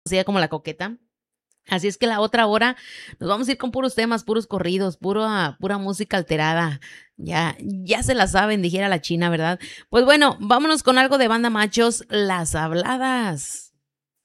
conocida como La Coqueta. Así es que la otra hora nos vamos a ir con puros temas, puros corridos, pura música alterada. Ya se la saben, dijera la china, ¿verdad? Pues bueno, vámonos con algo de Banda Machos, Las Habladas.